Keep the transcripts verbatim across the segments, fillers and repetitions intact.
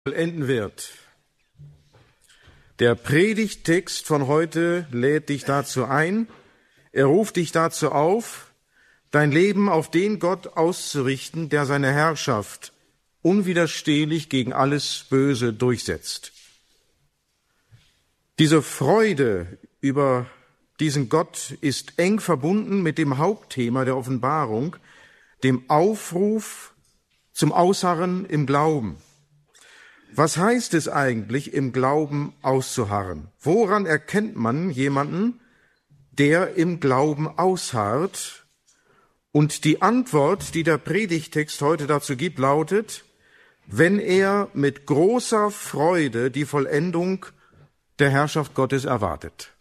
Enden wird. Der Predigttext von heute lädt dich dazu ein, er ruft dich dazu auf, dein Leben auf den Gott auszurichten, der seine Herrschaft unwiderstehlich gegen alles Böse durchsetzt. Diese Freude über diesen Gott ist eng verbunden mit dem Hauptthema der Offenbarung, dem Aufruf zum Ausharren im Glauben. Was heißt es eigentlich, im Glauben auszuharren? Woran erkennt man jemanden, der im Glauben ausharrt? Und die Antwort, die der Predigttext heute dazu gibt, lautet, wenn er mit großer Freude die Vollendung der Herrschaft Gottes erwartet.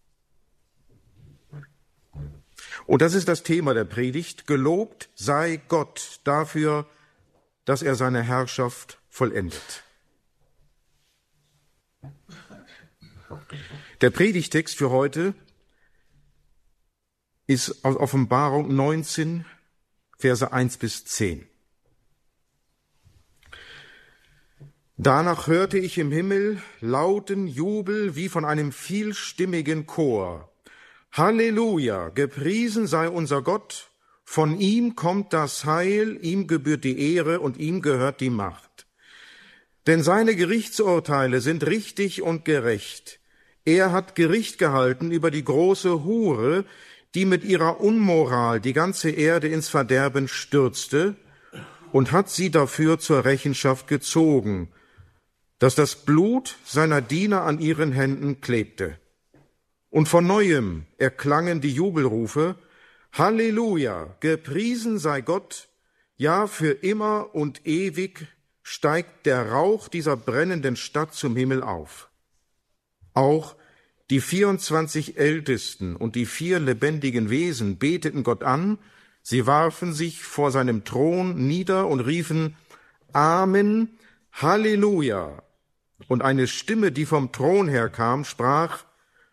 Und das ist das Thema der Predigt. Gelobt sei Gott dafür, dass er seine Herrschaft vollendet. Der Predigtext für heute ist aus Offenbarung neunzehn, Verse eins bis zehn. Danach hörte ich im Himmel lauten Jubel wie von einem vielstimmigen Chor. Halleluja, gepriesen sei unser Gott, von ihm kommt das Heil, ihm gebührt die Ehre und ihm gehört die Macht. Denn seine Gerichtsurteile sind richtig und gerecht. Er hat Gericht gehalten über die große Hure, die mit ihrer Unmoral die ganze Erde ins Verderben stürzte, und hat sie dafür zur Rechenschaft gezogen, dass das Blut seiner Diener an ihren Händen klebte. Und von neuem erklangen die Jubelrufe, Halleluja, gepriesen sei Gott, ja für immer und ewig steigt der Rauch dieser brennenden Stadt zum Himmel auf. Auch die vierundzwanzig Ältesten und die vier lebendigen Wesen beteten Gott an, sie warfen sich vor seinem Thron nieder und riefen Amen, Halleluja. Und eine Stimme, die vom Thron herkam, sprach,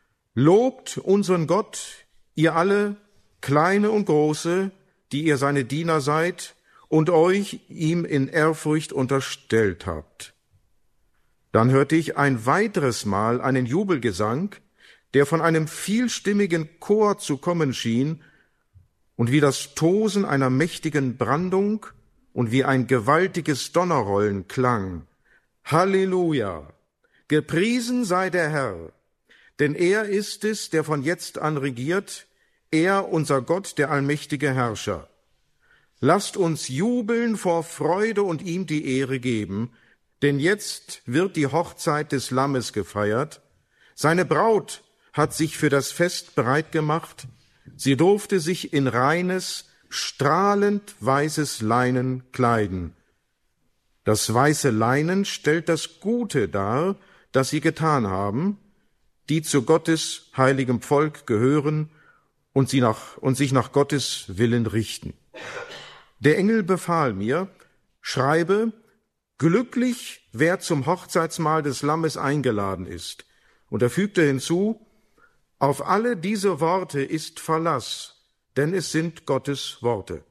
Lobt unseren Gott, ihr alle, Kleine und Große, die ihr seine Diener seid und euch ihm in Ehrfurcht unterstellt habt. Dann hörte ich ein weiteres Mal einen Jubelgesang, der von einem vielstimmigen Chor zu kommen schien und wie das Tosen einer mächtigen Brandung und wie ein gewaltiges Donnerrollen klang. Halleluja! Gepriesen sei der Herr, denn er ist es, der von jetzt an regiert, er, unser Gott, der allmächtige Herrscher. Lasst uns jubeln vor Freude und ihm die Ehre geben, denn jetzt wird die Hochzeit des Lammes gefeiert. Seine Braut hat sich für das Fest bereit gemacht. Sie durfte sich in reines, strahlend weißes Leinen kleiden. Das weiße Leinen stellt das Gute dar, das sie getan haben, die zu Gottes heiligem Volk gehören und, sie nach, und sich nach Gottes Willen richten. Der Engel befahl mir, schreibe, glücklich, wer zum Hochzeitsmahl des Lammes eingeladen ist. Und er fügte hinzu, auf alle diese Worte ist Verlass, denn es sind Gottes Worte.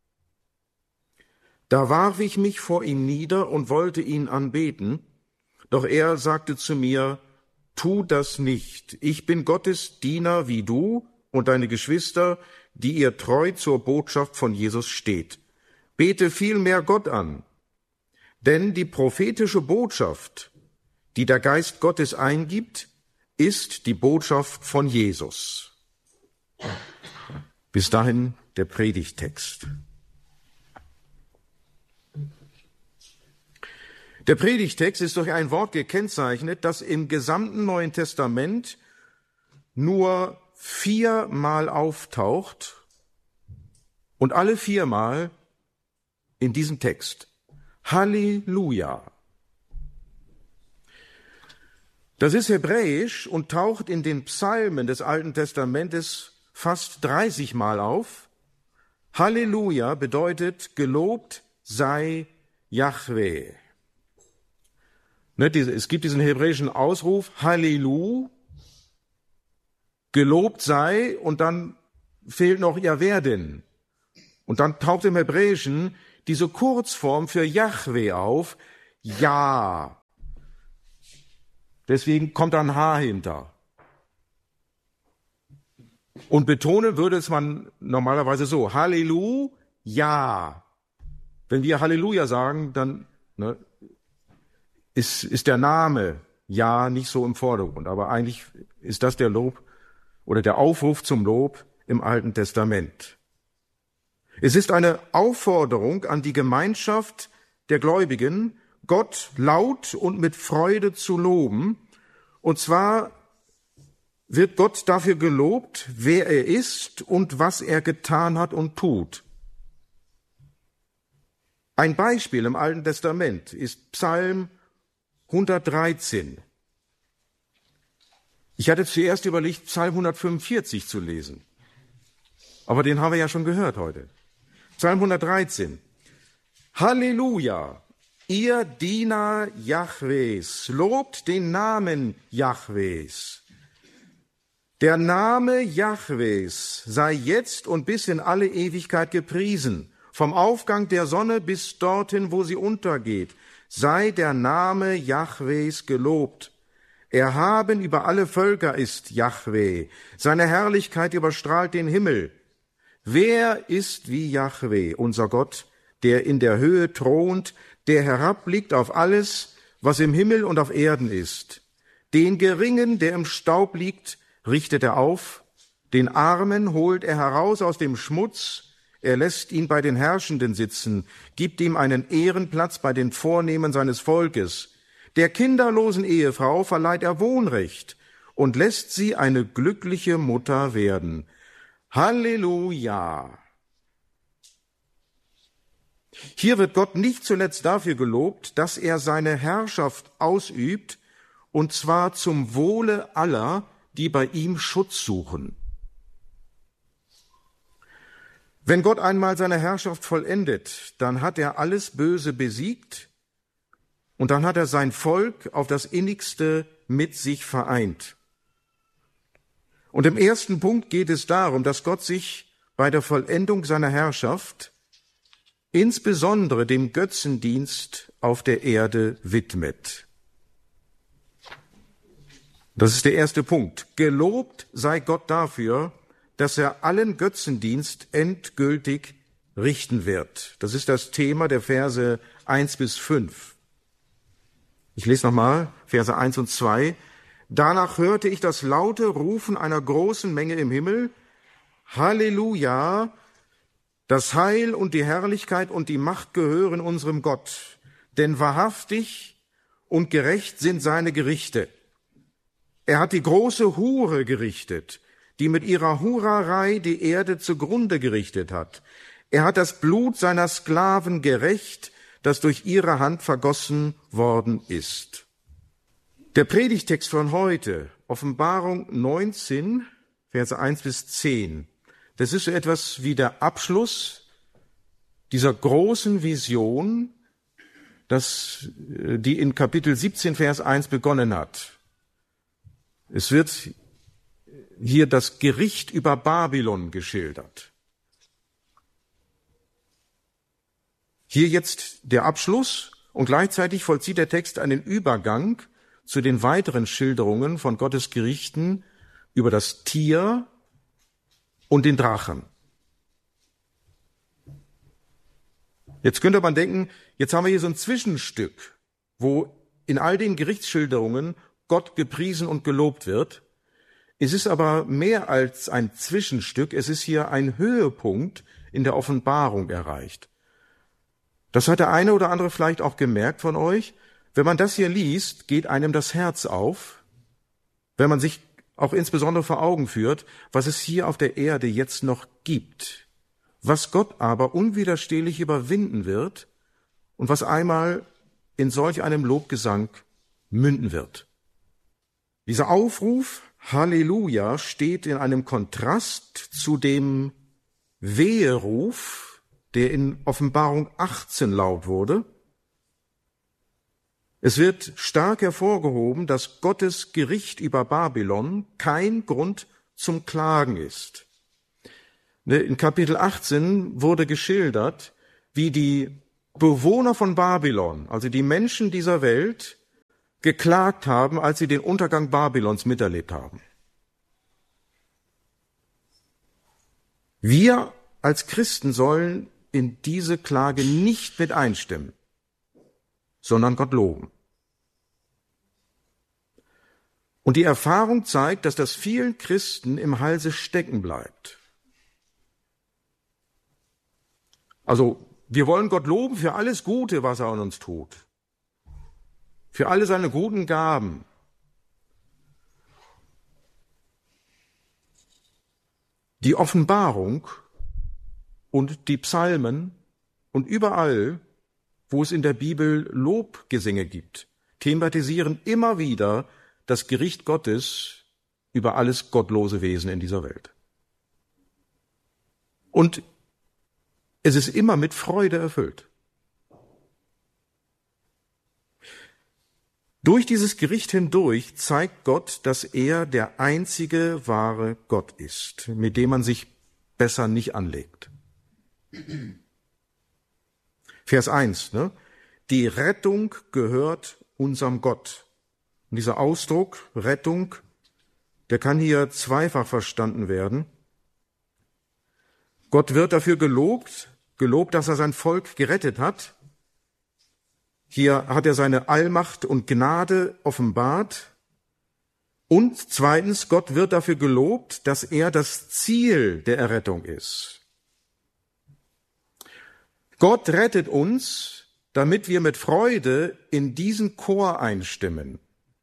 Da warf ich mich vor ihm nieder und wollte ihn anbeten, doch er sagte zu mir, tu das nicht, ich bin Gottes Diener wie du und deine Geschwister, die ihr treu zur Botschaft von Jesus steht. Bete vielmehr Gott an, denn die prophetische Botschaft, die der Geist Gottes eingibt, ist die Botschaft von Jesus. Bis dahin der Predigttext. Der Predigttext ist durch ein Wort gekennzeichnet, das im gesamten Neuen Testament nur viermal auftaucht und alle viermal in diesem Text. Halleluja. Das ist hebräisch und taucht in den Psalmen des Alten Testamentes fast dreißig Mal auf. Halleluja bedeutet, gelobt sei Jahwe. Es gibt diesen hebräischen Ausruf, Hallelu, gelobt sei, und dann fehlt noch ja wer denn? Und dann taucht im Hebräischen diese Kurzform für Jahwe auf, Ja. Deswegen kommt da ein H hinter. Und betonen würde es man normalerweise so, Halleluja. Wenn wir Halleluja sagen, dann ne, ist, ist der Name Ja nicht so im Vordergrund. Aber eigentlich ist das der Lob oder der Aufruf zum Lob im Alten Testament. Es ist eine Aufforderung an die Gemeinschaft der Gläubigen, Gott laut und mit Freude zu loben. Und zwar wird Gott dafür gelobt, wer er ist und was er getan hat und tut. Ein Beispiel im Alten Testament ist Psalm hundertdreizehn. Ich hatte zuerst überlegt, Psalm hundertfünfundvierzig zu lesen. Aber den haben wir ja schon gehört heute. Psalm hundertdreizehn. Halleluja, ihr Diener Jahwes, lobt den Namen Jahwes. Der Name Jahwes sei jetzt und bis in alle Ewigkeit gepriesen. Vom Aufgang der Sonne bis dorthin, wo sie untergeht, sei der Name Jahwes gelobt. Erhaben über alle Völker ist Jahwe. Seine Herrlichkeit überstrahlt den Himmel. Wer ist wie Jahwe, unser Gott, der in der Höhe thront, der herabblickt auf alles, was im Himmel und auf Erden ist? Den Geringen, der im Staub liegt, richtet er auf, den Armen holt er heraus aus dem Schmutz, er lässt ihn bei den Herrschenden sitzen, gibt ihm einen Ehrenplatz bei den Vornehmen seines Volkes. Der kinderlosen Ehefrau verleiht er Wohnrecht und lässt sie eine glückliche Mutter werden. Halleluja! Hier wird Gott nicht zuletzt dafür gelobt, dass er seine Herrschaft ausübt, und zwar zum Wohle aller, die bei ihm Schutz suchen. Wenn Gott einmal seine Herrschaft vollendet, dann hat er alles Böse besiegt und dann hat er sein Volk auf das Innigste mit sich vereint. Und im ersten Punkt geht es darum, dass Gott sich bei der Vollendung seiner Herrschaft insbesondere dem Götzendienst auf der Erde widmet. Das ist der erste Punkt. Gelobt sei Gott dafür, dass er allen Götzendienst endgültig richten wird. Das ist das Thema der Verse eins bis fünf. Ich lese nochmal Verse eins und zwei. Danach hörte ich das laute Rufen einer großen Menge im Himmel. Halleluja! Das Heil und die Herrlichkeit und die Macht gehören unserem Gott. Denn wahrhaftig und gerecht sind seine Gerichte. Er hat die große Hure gerichtet, die mit ihrer Hurerei die Erde zugrunde gerichtet hat. Er hat das Blut seiner Sklaven gerächt, das durch ihre Hand vergossen worden ist. Der Predigtext von heute, Offenbarung neunzehn, Verse eins bis zehn, das ist so etwas wie der Abschluss dieser großen Vision, das, die in Kapitel siebzehn, Vers eins begonnen hat. Es wird hier das Gericht über Babylon geschildert. Hier jetzt der Abschluss und gleichzeitig vollzieht der Text einen Übergang zu den weiteren Schilderungen von Gottes Gerichten über das Tier und den Drachen. Jetzt könnte man denken, jetzt haben wir hier so ein Zwischenstück, wo in all den Gerichtsschilderungen Gott gepriesen und gelobt wird. Es ist aber mehr als ein Zwischenstück, es ist hier ein Höhepunkt in der Offenbarung erreicht. Das hat der eine oder andere vielleicht auch gemerkt von euch. Wenn man das hier liest, geht einem das Herz auf, wenn man sich auch insbesondere vor Augen führt, was es hier auf der Erde jetzt noch gibt, was Gott aber unwiderstehlich überwinden wird und was einmal in solch einem Lobgesang münden wird. Dieser Aufruf, Halleluja, steht in einem Kontrast zu dem Weheruf, der in Offenbarung achtzehn laut wurde. Es wird stark hervorgehoben, dass Gottes Gericht über Babylon kein Grund zum Klagen ist. In Kapitel achtzehn wurde geschildert, wie die Bewohner von Babylon, also die Menschen dieser Welt, geklagt haben, als sie den Untergang Babylons miterlebt haben. Wir als Christen sollen in diese Klage nicht mit einstimmen, sondern Gott loben. Und die Erfahrung zeigt, dass das vielen Christen im Halse stecken bleibt. Also, wir wollen Gott loben für alles Gute, was er an uns tut. Für alle seine guten Gaben. Die Offenbarung und die Psalmen und überall, wo es in der Bibel Lobgesänge gibt, thematisieren immer wieder das Gericht Gottes über alles gottlose Wesen in dieser Welt. Und es ist immer mit Freude erfüllt. Durch dieses Gericht hindurch zeigt Gott, dass er der einzige wahre Gott ist, mit dem man sich besser nicht anlegt. Vers eins, ne? Die Rettung gehört unserem Gott. Und dieser Ausdruck, Rettung, der kann hier zweifach verstanden werden. Gott wird dafür gelobt, gelobt, dass er sein Volk gerettet hat. Hier hat er seine Allmacht und Gnade offenbart. Und zweitens, Gott wird dafür gelobt, dass er das Ziel der Errettung ist. Gott rettet uns, damit wir mit Freude in diesen Chor einstimmen.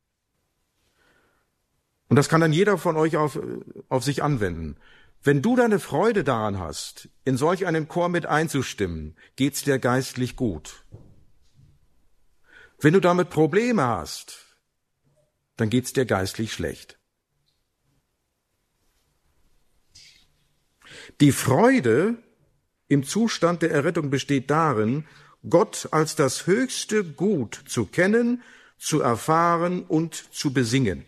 Und das kann dann jeder von euch auf, auf sich anwenden. Wenn du deine Freude daran hast, in solch einen Chor mit einzustimmen, geht's dir geistlich gut. Wenn du damit Probleme hast, dann geht's dir geistlich schlecht. Die Freude im Zustand der Errettung besteht darin, Gott als das höchste Gut zu kennen, zu erfahren und zu besingen.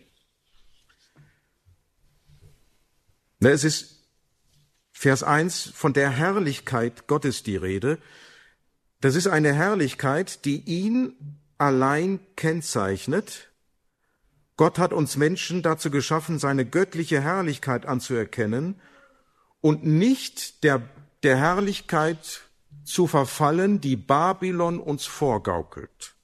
Es ist Vers eins von der Herrlichkeit Gottes die Rede. Das ist eine Herrlichkeit, die ihn allein kennzeichnet. Gott hat uns Menschen dazu geschaffen, seine göttliche Herrlichkeit anzuerkennen und nicht der, der Herrlichkeit zu verfallen, die Babylon uns vorgaukelt.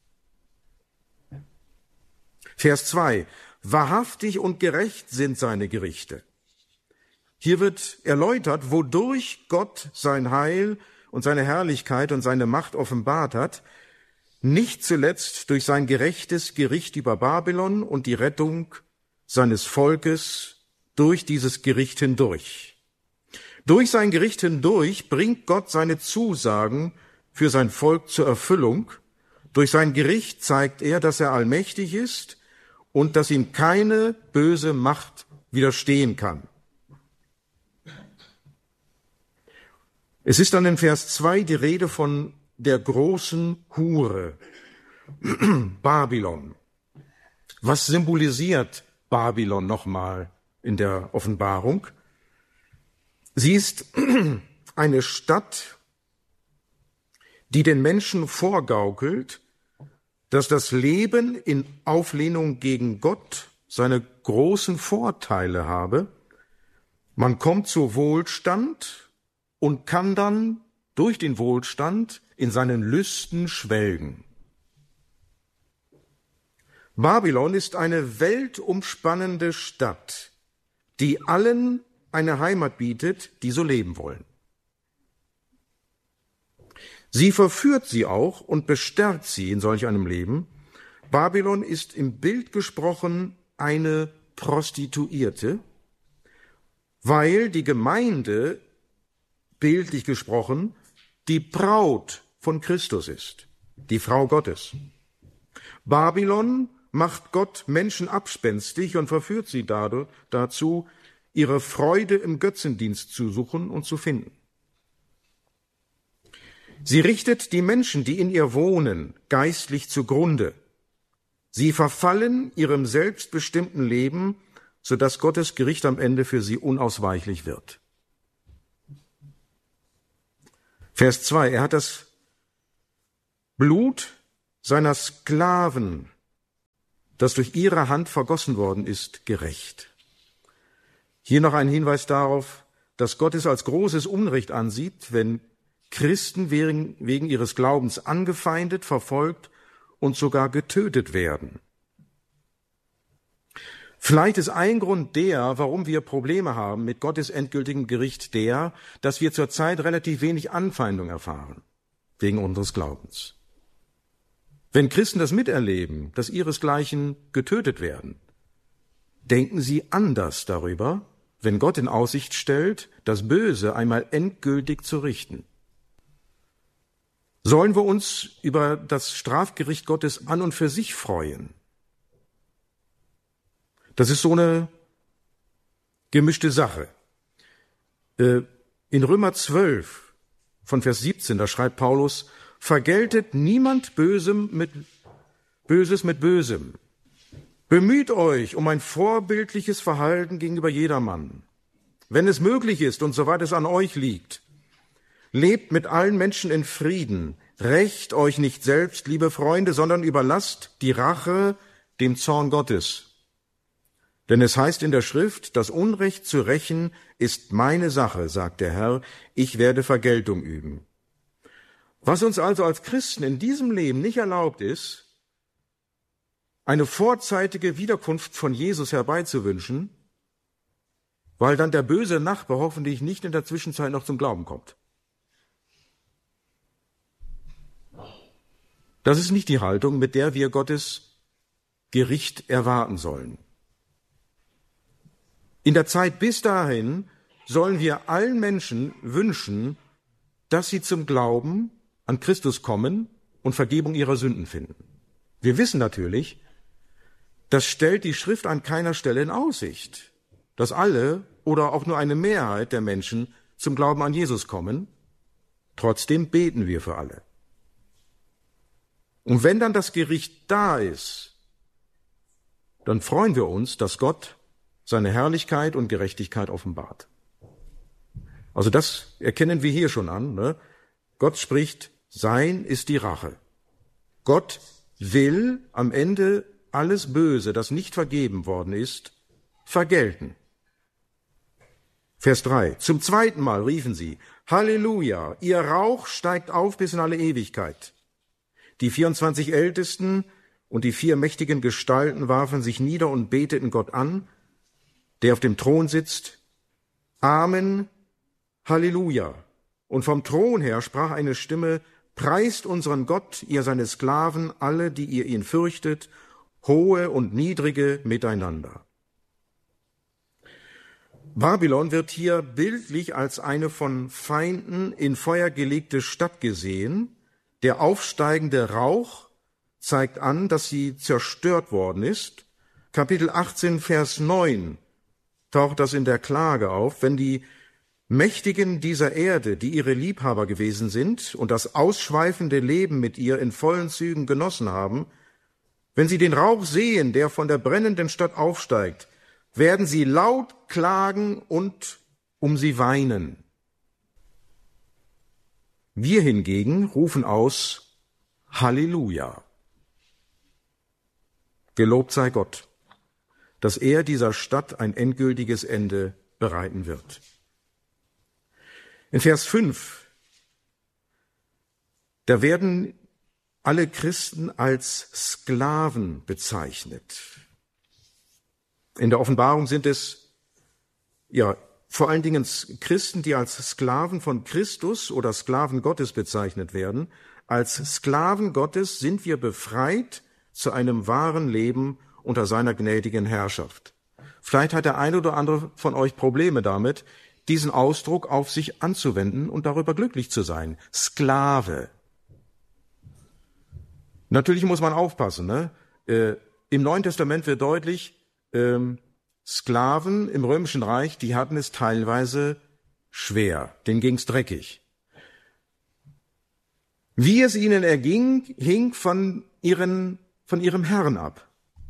Vers zwei. Wahrhaftig und gerecht sind seine Gerichte. Hier wird erläutert, wodurch Gott sein Heil und seine Herrlichkeit und seine Macht offenbart hat, nicht zuletzt durch sein gerechtes Gericht über Babylon und die Rettung seines Volkes durch dieses Gericht hindurch. Durch sein Gericht hindurch bringt Gott seine Zusagen für sein Volk zur Erfüllung. Durch sein Gericht zeigt er, dass er allmächtig ist und dass ihm keine böse Macht widerstehen kann. Es ist dann in Vers zwei die Rede von der großen Hure, Babylon. Was symbolisiert Babylon nochmal in der Offenbarung? Sie ist eine Stadt, die den Menschen vorgaukelt, dass das Leben in Auflehnung gegen Gott seine großen Vorteile habe. Man kommt zu Wohlstand und kann dann durch den Wohlstand in seinen Lüsten schwelgen. Babylon ist eine weltumspannende Stadt, die allen eine Heimat bietet, die so leben wollen. Sie verführt sie auch und bestärkt sie in solch einem Leben. Babylon ist im Bild gesprochen eine Prostituierte, weil die Gemeinde, bildlich gesprochen, die Braut von Christus ist, die Frau Gottes. Babylon macht Gott Menschen abspenstig und verführt sie dadurch dazu, ihre Freude im Götzendienst zu suchen und zu finden. Sie richtet die Menschen, die in ihr wohnen, geistlich zugrunde. Sie verfallen ihrem selbstbestimmten Leben, sodass Gottes Gericht am Ende für sie unausweichlich wird. Vers zwei, er hat das Blut seiner Sklaven, das durch ihre Hand vergossen worden ist, gerächt. Hier noch ein Hinweis darauf, dass Gott es als großes Unrecht ansieht, wenn Christen wegen, wegen ihres Glaubens angefeindet, verfolgt und sogar getötet werden. Vielleicht ist ein Grund der, warum wir Probleme haben mit Gottes endgültigem Gericht, der, dass wir zurzeit relativ wenig Anfeindung erfahren, wegen unseres Glaubens. Wenn Christen das miterleben, dass ihresgleichen getötet werden, denken sie anders darüber, wenn Gott in Aussicht stellt, das Böse einmal endgültig zu richten. Sollen wir uns über das Strafgericht Gottes an und für sich freuen? Das ist so eine gemischte Sache. In Römer zwölf, von Vers siebzehn, da schreibt Paulus, vergeltet niemand Bösem mit, Böses mit Bösem. Bemüht euch um ein vorbildliches Verhalten gegenüber jedermann. Wenn es möglich ist und soweit es an euch liegt, lebt mit allen Menschen in Frieden. Rächt euch nicht selbst, liebe Freunde, sondern überlasst die Rache dem Zorn Gottes. Denn es heißt in der Schrift, das Unrecht zu rächen ist meine Sache, sagt der Herr, ich werde Vergeltung üben. Was uns also als Christen in diesem Leben nicht erlaubt ist, eine vorzeitige Wiederkunft von Jesus herbeizuwünschen, weil dann der böse Nachbar hoffentlich nicht in der Zwischenzeit noch zum Glauben kommt. Das ist nicht die Haltung, mit der wir Gottes Gericht erwarten sollen. In der Zeit bis dahin sollen wir allen Menschen wünschen, dass sie zum Glauben an Christus kommen und Vergebung ihrer Sünden finden. Wir wissen natürlich, das stellt die Schrift an keiner Stelle in Aussicht, dass alle oder auch nur eine Mehrheit der Menschen zum Glauben an Jesus kommen. Trotzdem beten wir für alle. Und wenn dann das Gericht da ist, dann freuen wir uns, dass Gott seine Herrlichkeit und Gerechtigkeit offenbart. Also das erkennen wir hier schon an. Ne? Gott spricht, sein ist die Rache. Gott will am Ende alles Böse, das nicht vergeben worden ist, vergelten. Vers drei. Zum zweiten Mal riefen sie, Halleluja, ihr Rauch steigt auf bis in alle Ewigkeit. Die vierundzwanzig Ältesten und die vier mächtigen Gestalten warfen sich nieder und beteten Gott an, der auf dem Thron sitzt. Amen, Halleluja. Und vom Thron her sprach eine Stimme, preist unseren Gott, ihr seine Sklaven, alle, die ihr ihn fürchtet, hohe und niedrige miteinander. Babylon wird hier bildlich als eine von Feinden in Feuer gelegte Stadt gesehen. Der aufsteigende Rauch zeigt an, dass sie zerstört worden ist. Kapitel achtzehn, Vers neun taucht das in der Klage auf, wenn die Mächtigen dieser Erde, die ihre Liebhaber gewesen sind und das ausschweifende Leben mit ihr in vollen Zügen genossen haben, wenn sie den Rauch sehen, der von der brennenden Stadt aufsteigt, werden sie laut klagen und um sie weinen. Wir hingegen rufen aus, Halleluja. Gelobt sei Gott, dass er dieser Stadt ein endgültiges Ende bereiten wird. In Vers fünf, da werden alle Christen als Sklaven bezeichnet. In der Offenbarung sind es ja vor allen Dingen Christen, die als Sklaven von Christus oder Sklaven Gottes bezeichnet werden. Als Sklaven Gottes sind wir befreit zu einem wahren Leben unter seiner gnädigen Herrschaft. Vielleicht hat der eine oder andere von euch Probleme damit, diesen Ausdruck auf sich anzuwenden und darüber glücklich zu sein. Sklave. Natürlich muss man aufpassen. Ne? Äh, Im Neuen Testament wird deutlich, ähm, Sklaven im Römischen Reich, die hatten es teilweise schwer, denen ging's dreckig. Wie es ihnen erging, hing von, ihren, von ihrem Herrn ab.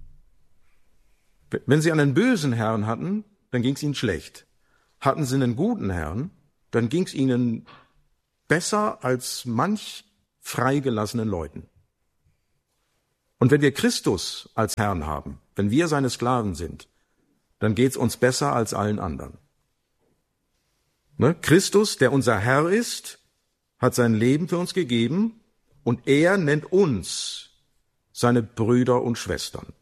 Wenn sie einen bösen Herrn hatten, dann ging's ihnen schlecht. Hatten sie einen guten Herrn, dann ging's ihnen besser als manch freigelassenen Leuten. Und wenn wir Christus als Herrn haben, wenn wir seine Sklaven sind, dann geht's uns besser als allen anderen. Ne? Christus, der unser Herr ist, hat sein Leben für uns gegeben und er nennt uns seine Brüder und Schwestern.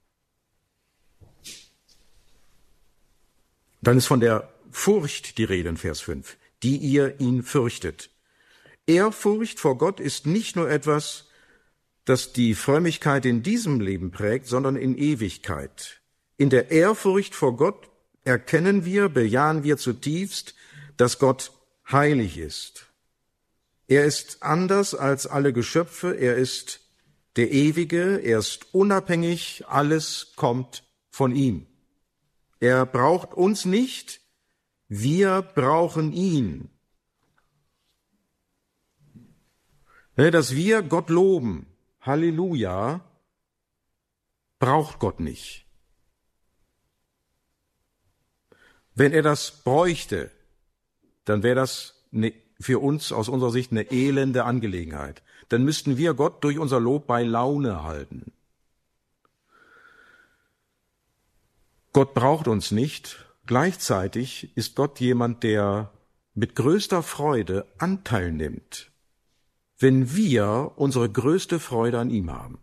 Dann ist von der Furcht die Rede in Vers fünf, die ihr ihn fürchtet. Ehrfurcht vor Gott ist nicht nur etwas, das die Frömmigkeit in diesem Leben prägt, sondern in Ewigkeit. In der Ehrfurcht vor Gott erkennen wir, bejahen wir zutiefst, dass Gott heilig ist. Er ist anders als alle Geschöpfe, er ist der Ewige, er ist unabhängig, alles kommt von ihm. Er braucht uns nicht, wir brauchen ihn. Dass wir Gott loben, Halleluja, braucht Gott nicht. Wenn er das bräuchte, dann wäre das eine, für uns aus unserer Sicht eine elende Angelegenheit. Dann müssten wir Gott durch unser Lob bei Laune halten. Gott braucht uns nicht. Gleichzeitig ist Gott jemand, der mit größter Freude Anteil nimmt, wenn wir unsere größte Freude an ihm haben.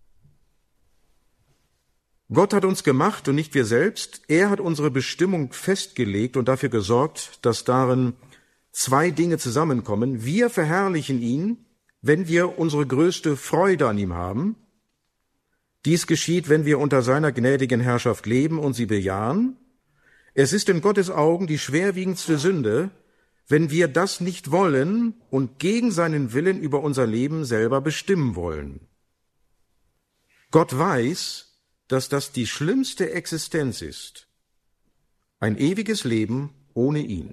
Gott hat uns gemacht und nicht wir selbst. Er hat unsere Bestimmung festgelegt und dafür gesorgt, dass darin zwei Dinge zusammenkommen. Wir verherrlichen ihn, wenn wir unsere größte Freude an ihm haben. Dies geschieht, wenn wir unter seiner gnädigen Herrschaft leben und sie bejahen. Es ist in Gottes Augen die schwerwiegendste Sünde, wenn wir das nicht wollen und gegen seinen Willen über unser Leben selber bestimmen wollen. Gott weiß, dass das die schlimmste Existenz ist. Ein ewiges Leben ohne ihn.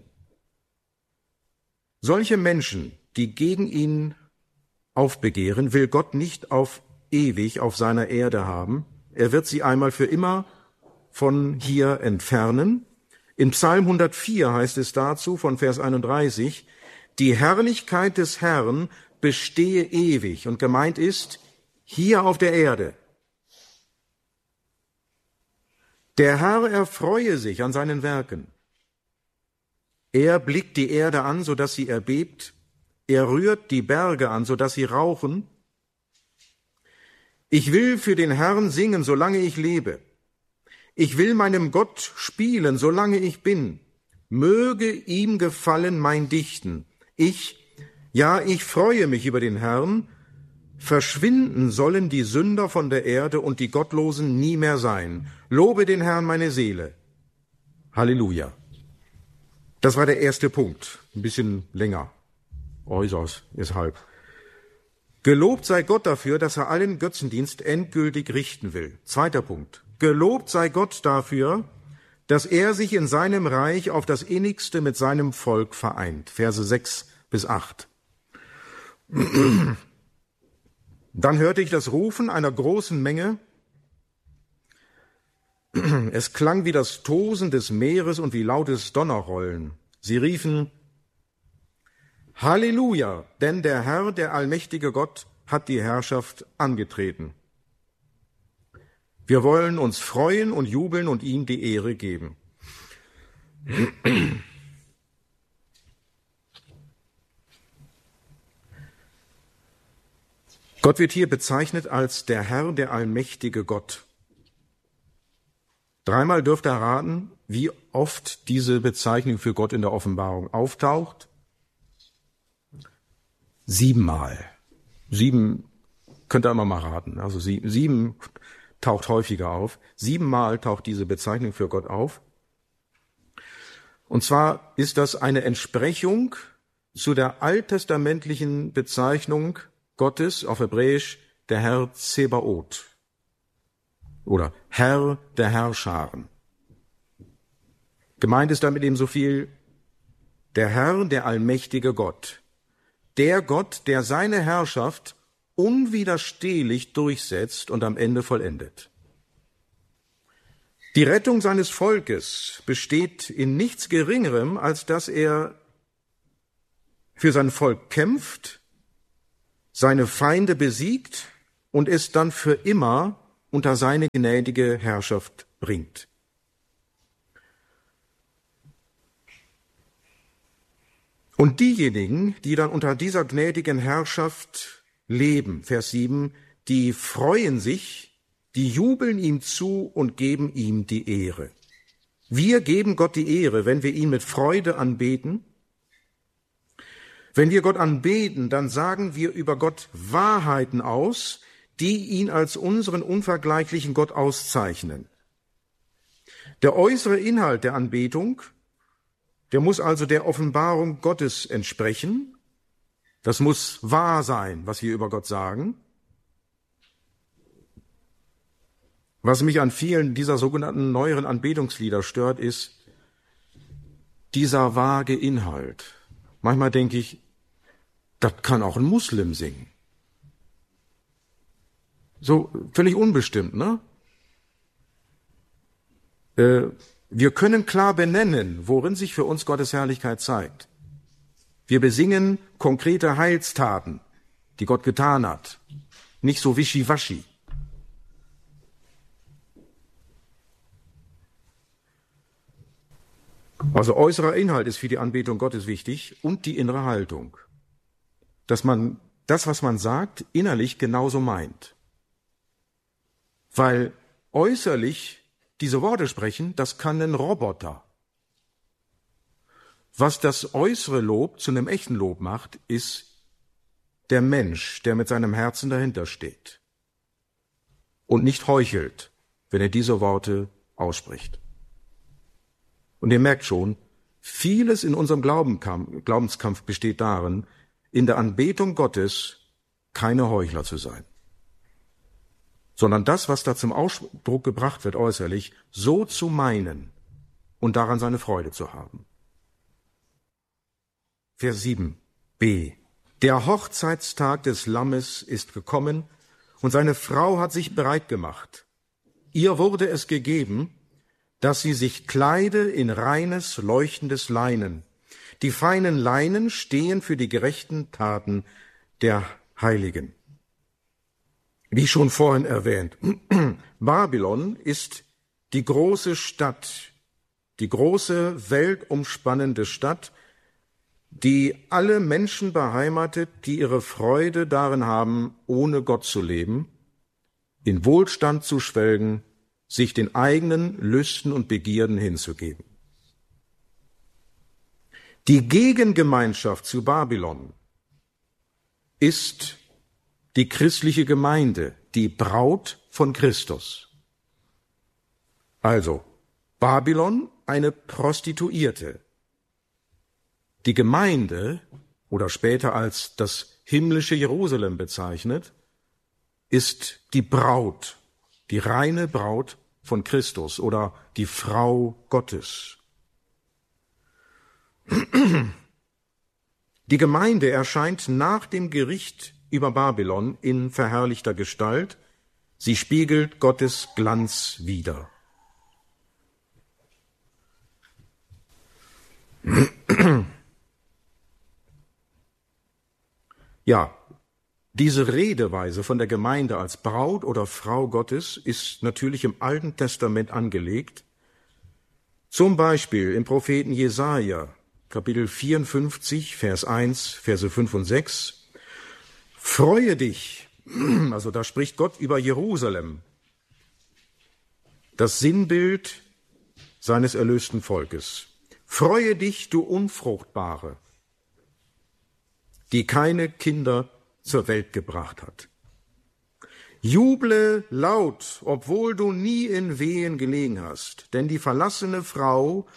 Solche Menschen, die gegen ihn aufbegehren, will Gott nicht auf ewig auf seiner Erde haben. Er wird sie einmal für immer von hier entfernen. In Psalm hundertvier heißt es dazu von Vers einunddreißig, die Herrlichkeit des Herrn bestehe ewig. Und gemeint ist, hier auf der Erde. Der Herr erfreue sich an seinen Werken. Er blickt die Erde an, so dass sie erbebt. Er rührt die Berge an, so dass sie rauchen. Ich will für den Herrn singen, solange ich lebe. Ich will meinem Gott spielen, solange ich bin. Möge ihm gefallen mein Dichten. Ich, ja, ich freue mich über den Herrn. Verschwinden sollen die Sünder von der Erde und die Gottlosen nie mehr sein. Lobe den Herrn meine Seele. Halleluja. Das war der erste Punkt. Ein bisschen länger. Äußerst, deshalb. Gelobt sei Gott dafür, dass er allen Götzendienst endgültig richten will. Zweiter Punkt. Gelobt sei Gott dafür, dass er sich in seinem Reich auf das Innigste mit seinem Volk vereint. Verse sechs bis acht. Dann hörte ich das Rufen einer großen Menge. Es klang wie das Tosen des Meeres und wie lautes Donnerrollen. Sie riefen, Halleluja, denn der Herr, der allmächtige Gott, hat die Herrschaft angetreten. Wir wollen uns freuen und jubeln und ihm die Ehre geben. Gott wird hier bezeichnet als der Herr, der allmächtige Gott. Dreimal dürft ihr raten, wie oft diese Bezeichnung für Gott in der Offenbarung auftaucht. Siebenmal. Sieben könnt ihr immer mal raten. Also sieben, sieben taucht häufiger auf. Siebenmal taucht diese Bezeichnung für Gott auf. Und zwar ist das eine Entsprechung zu der alttestamentlichen Bezeichnung Gottes, auf Hebräisch der Herr Zebaoth oder Herr der Herrscharen. Gemeint ist damit eben so viel der Herr, der allmächtige Gott, der Gott, der seine Herrschaft unwiderstehlich durchsetzt und am Ende vollendet. Die Rettung seines Volkes besteht in nichts Geringerem, als dass er für sein Volk kämpft, seine Feinde besiegt und es dann für immer unter seine gnädige Herrschaft bringt. Und diejenigen, die dann unter dieser gnädigen Herrschaft leben, Vers sieben, die freuen sich, die jubeln ihm zu und geben ihm die Ehre. Wir geben Gott die Ehre, wenn wir ihn mit Freude anbeten. Wenn wir Gott anbeten, dann sagen wir über Gott Wahrheiten aus, die ihn als unseren unvergleichlichen Gott auszeichnen. Der äußere Inhalt der Anbetung, der muss also der Offenbarung Gottes entsprechen. Das muss wahr sein, was wir über Gott sagen. Was mich an vielen dieser sogenannten neueren Anbetungslieder stört, ist dieser vage Inhalt. Manchmal denke ich, das kann auch ein Muslim singen. So völlig unbestimmt, ne? Äh, wir können klar benennen, worin sich für uns Gottes Herrlichkeit zeigt. Wir besingen konkrete Heilstaten, die Gott getan hat. Nicht so wischiwaschi. Also äußerer Inhalt ist für die Anbetung Gottes wichtig und die innere Haltung. Dass man das, was man sagt, innerlich genauso meint. Weil äußerlich diese Worte sprechen, das kann ein Roboter. Was das äußere Lob zu einem echten Lob macht, ist der Mensch, der mit seinem Herzen dahinter steht und nicht heuchelt, wenn er diese Worte ausspricht. Und ihr merkt schon, vieles in unserem Glaubenskampf, Glaubenskampf besteht darin, in der Anbetung Gottes keine Heuchler zu sein, sondern das, was da zum Ausdruck gebracht wird äußerlich, so zu meinen und daran seine Freude zu haben. Vers sieben b. Der Hochzeitstag des Lammes ist gekommen und seine Frau hat sich bereit gemacht. Ihr wurde es gegeben, dass sie sich kleide in reines, leuchtendes Leinen. Die feinen Leinen stehen für die gerechten Taten der Heiligen. Wie schon vorhin erwähnt, Babylon ist die große Stadt, die große weltumspannende Stadt, die alle Menschen beheimatet, die ihre Freude darin haben, ohne Gott zu leben, in Wohlstand zu schwelgen, sich den eigenen Lüsten und Begierden hinzugeben. Die Gegengemeinschaft zu Babylon ist die christliche Gemeinde, die Braut von Christus. Also, Babylon, eine Prostituierte. Die Gemeinde, oder später als das himmlische Jerusalem bezeichnet, ist die Braut, die reine Braut von Christus oder die Frau Gottes. Die Gemeinde erscheint nach dem Gericht über Babylon in verherrlichter Gestalt. Sie spiegelt Gottes Glanz wider. Ja, diese Redeweise von der Gemeinde als Braut oder Frau Gottes ist natürlich im Alten Testament angelegt. Zum Beispiel im Propheten Jesaja, Kapitel vierundfünfzig, Vers eins, Verse fünf und sechs. Freue dich, also da spricht Gott über Jerusalem, das Sinnbild seines erlösten Volkes. Freue dich, du Unfruchtbare, die keine Kinder zur Welt gebracht hat. Juble laut, obwohl du nie in Wehen gelegen hast, denn die verlassene Frau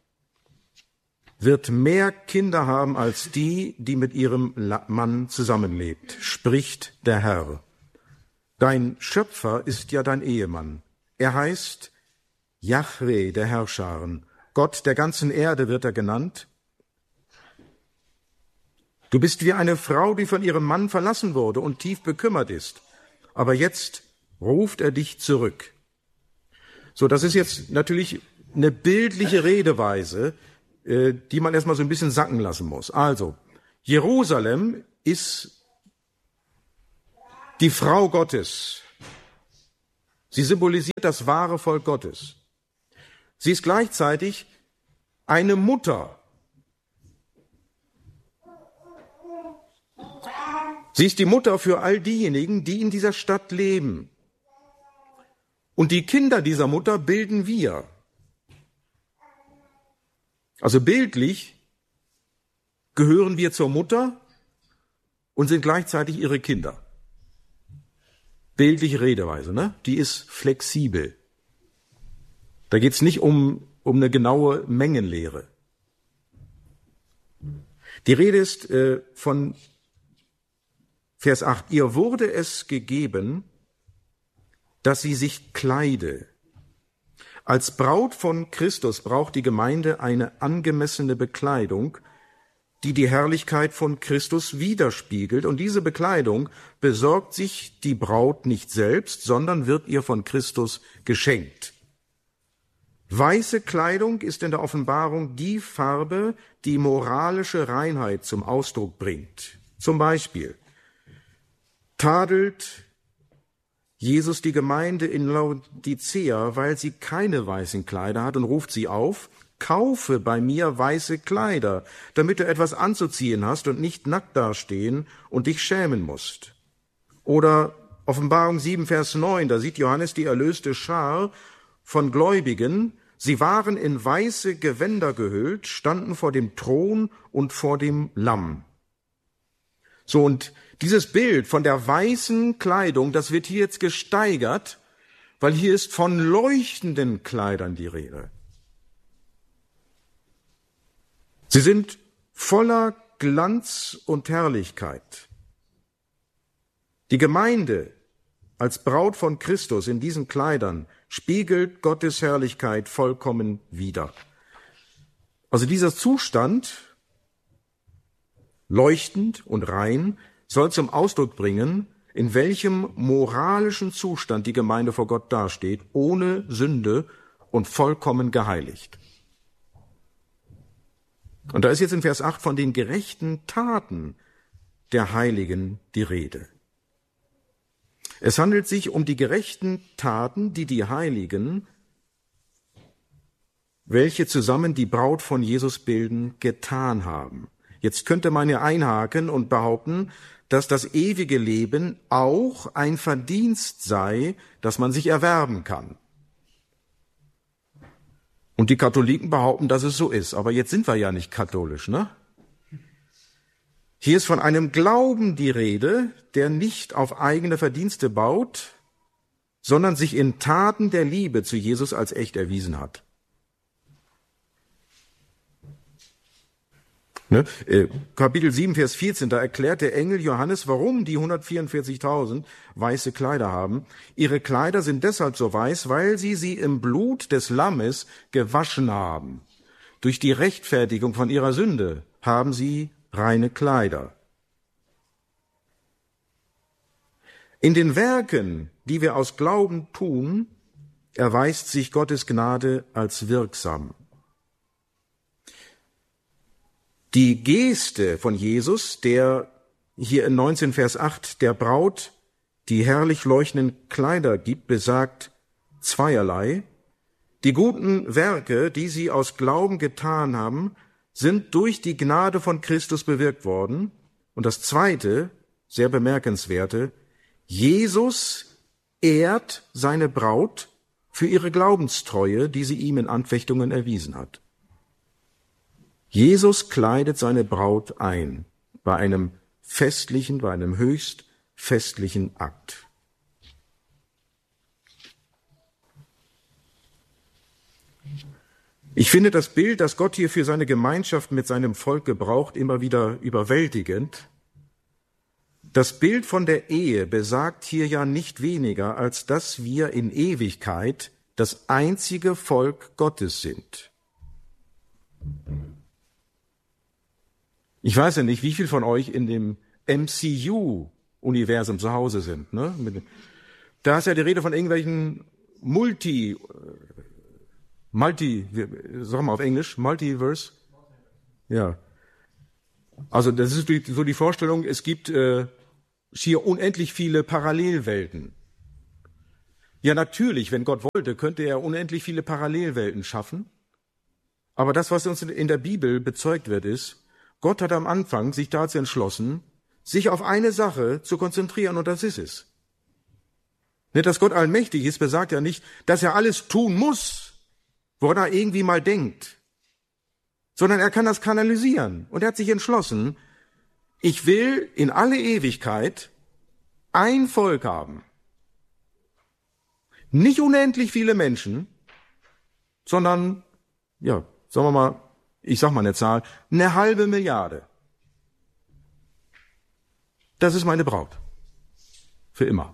wird mehr Kinder haben als die, die mit ihrem Mann zusammenlebt, spricht der Herr. Dein Schöpfer ist ja dein Ehemann. Er heißt Jahwe, der Herrscharen. Gott der ganzen Erde wird er genannt. Du bist wie eine Frau, die von ihrem Mann verlassen wurde und tief bekümmert ist. Aber jetzt ruft er dich zurück. So, das ist jetzt natürlich eine bildliche Redeweise, die man erstmal so ein bisschen sacken lassen muss. Also, Jerusalem ist die Frau Gottes. Sie symbolisiert das wahre Volk Gottes. Sie ist gleichzeitig eine Mutter. Sie ist die Mutter für all diejenigen, die in dieser Stadt leben. Und die Kinder dieser Mutter bilden wir. Also bildlich gehören wir zur Mutter und sind gleichzeitig ihre Kinder. Bildliche Redeweise, ne? Die ist flexibel. Da geht es nicht um, um eine genaue Mengenlehre. Die Rede ist äh, von Vers acht. Ihr wurde es gegeben, dass sie sich kleide. Als Braut von Christus braucht die Gemeinde eine angemessene Bekleidung, die die Herrlichkeit von Christus widerspiegelt. Und diese Bekleidung besorgt sich die Braut nicht selbst, sondern wird ihr von Christus geschenkt. Weiße Kleidung ist in der Offenbarung die Farbe, die moralische Reinheit zum Ausdruck bringt. Zum Beispiel tadelt Jesus die Gemeinde in Laodicea, weil sie keine weißen Kleider hat, und ruft sie auf: Kaufe bei mir weiße Kleider, damit du etwas anzuziehen hast und nicht nackt dastehen und dich schämen musst. Oder Offenbarung sieben, Vers neun, da sieht Johannes die erlöste Schar von Gläubigen. Sie waren in weiße Gewänder gehüllt, standen vor dem Thron und vor dem Lamm. So, und dieses Bild von der weißen Kleidung, das wird hier jetzt gesteigert, weil hier ist von leuchtenden Kleidern die Rede. Sie sind voller Glanz und Herrlichkeit. Die Gemeinde als Braut von Christus in diesen Kleidern spiegelt Gottes Herrlichkeit vollkommen wider. Also dieser Zustand, leuchtend und rein, soll zum Ausdruck bringen, in welchem moralischen Zustand die Gemeinde vor Gott dasteht, ohne Sünde und vollkommen geheiligt. Und da ist jetzt in Vers acht von den gerechten Taten der Heiligen die Rede. Es handelt sich um die gerechten Taten, die die Heiligen, welche zusammen die Braut von Jesus bilden, getan haben. Jetzt könnte man ja einhaken und behaupten, dass das ewige Leben auch ein Verdienst sei, das man sich erwerben kann. Und die Katholiken behaupten, dass es so ist. Aber jetzt sind wir ja nicht katholisch, ne? Hier ist von einem Glauben die Rede, der nicht auf eigene Verdienste baut, sondern sich in Taten der Liebe zu Jesus als echt erwiesen hat. Ne? Äh, Kapitel sieben, Vers vierzehn, da erklärt der Engel Johannes, warum die hundertvierundvierzigtausend weiße Kleider haben. Ihre Kleider sind deshalb so weiß, weil sie sie im Blut des Lammes gewaschen haben. Durch die Rechtfertigung von ihrer Sünde haben sie reine Kleider. In den Werken, die wir aus Glauben tun, erweist sich Gottes Gnade als wirksam. Die Geste von Jesus, der hier in neunzehn, Vers acht der Braut die herrlich leuchtenden Kleider gibt, besagt zweierlei. Die guten Werke, die sie aus Glauben getan haben, sind durch die Gnade von Christus bewirkt worden. Und das Zweite, sehr bemerkenswerte, Jesus ehrt seine Braut für ihre Glaubenstreue, die sie ihm in Anfechtungen erwiesen hat. Jesus kleidet seine Braut ein bei einem festlichen, bei einem höchst festlichen Akt. Ich finde das Bild, das Gott hier für seine Gemeinschaft mit seinem Volk gebraucht, immer wieder überwältigend. Das Bild von der Ehe besagt hier ja nicht weniger, als dass wir in Ewigkeit das einzige Volk Gottes sind. Ich weiß ja nicht, wie viele von euch in dem M C U-Universum zu Hause sind. Ne? Da ist ja die Rede von irgendwelchen Multi, Multi, sag mal auf Englisch, Multiverse. Ja. Also das ist so die Vorstellung, es gibt äh, schier unendlich viele Parallelwelten. Ja, natürlich, wenn Gott wollte, könnte er unendlich viele Parallelwelten schaffen. Aber das, was uns in der Bibel bezeugt wird, ist, Gott hat am Anfang sich dazu entschlossen, sich auf eine Sache zu konzentrieren, und das ist es. Nicht, dass Gott allmächtig ist, besagt ja nicht, dass er alles tun muss, woran er irgendwie mal denkt, sondern er kann das kanalisieren. Und er hat sich entschlossen, ich will in alle Ewigkeit ein Volk haben. Nicht unendlich viele Menschen, sondern, ja, sagen wir mal, ich sag mal eine Zahl, eine halbe Milliarde. Das ist meine Braut. Für immer.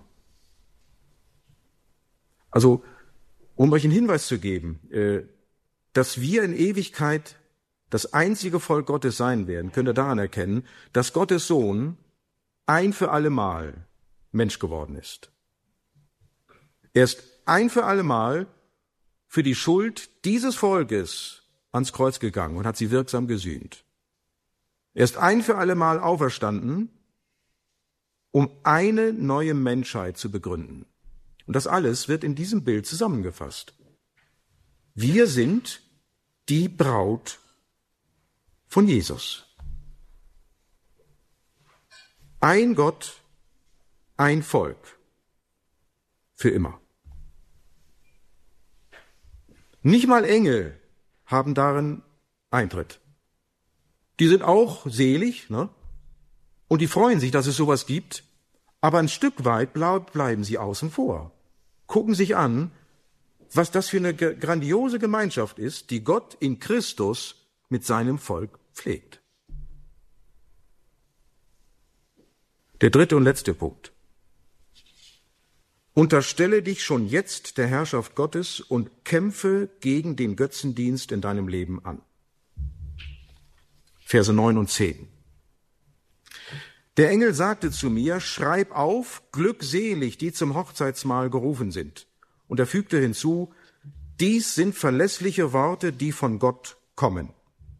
Also, um euch einen Hinweis zu geben, dass wir in Ewigkeit das einzige Volk Gottes sein werden, könnt ihr daran erkennen, dass Gottes Sohn ein für alle Mal Mensch geworden ist. Er ist ein für alle Mal für die Schuld dieses Volkes ans Kreuz gegangen und hat sie wirksam gesühnt. Er ist ein für alle Mal auferstanden, um eine neue Menschheit zu begründen. Und das alles wird in diesem Bild zusammengefasst. Wir sind die Braut von Jesus. Ein Gott, ein Volk. Für immer. Nicht mal Engel haben darin Eintritt. Die sind auch selig, ne? Und die freuen sich, dass es sowas gibt, aber ein Stück weit bleiben sie außen vor. Gucken sich an, was das für eine grandiose Gemeinschaft ist, die Gott in Christus mit seinem Volk pflegt. Der dritte und letzte Punkt. Unterstelle dich schon jetzt der Herrschaft Gottes und kämpfe gegen den Götzendienst in deinem Leben an. Verse neun und zehn. Der Engel sagte zu mir, schreib auf, glückselig, die zum Hochzeitsmahl gerufen sind. Und er fügte hinzu, dies sind verlässliche Worte, die von Gott kommen.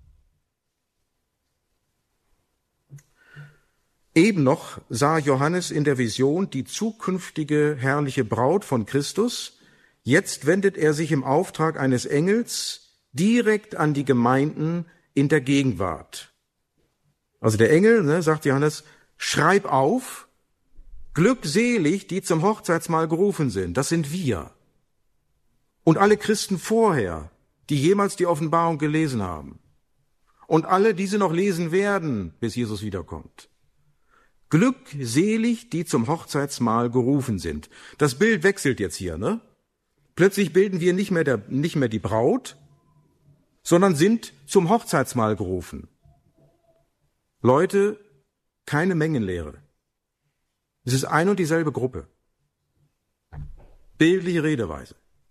Eben noch sah Johannes in der Vision die zukünftige herrliche Braut von Christus. Jetzt wendet er sich im Auftrag eines Engels direkt an die Gemeinden in der Gegenwart. Also der Engel, ne, sagt Johannes, schreib auf, glückselig, die zum Hochzeitsmahl gerufen sind. Das sind wir. Und alle Christen vorher, die jemals die Offenbarung gelesen haben. Und alle, die sie noch lesen werden, bis Jesus wiederkommt. Glückselig, die zum Hochzeitsmahl gerufen sind. Das Bild wechselt jetzt hier, ne? Plötzlich bilden wir nicht mehr, der, nicht mehr die Braut, sondern sind zum Hochzeitsmahl gerufen. Leute, keine Mengenlehre. Es ist ein und dieselbe Gruppe. Bildliche Redeweise.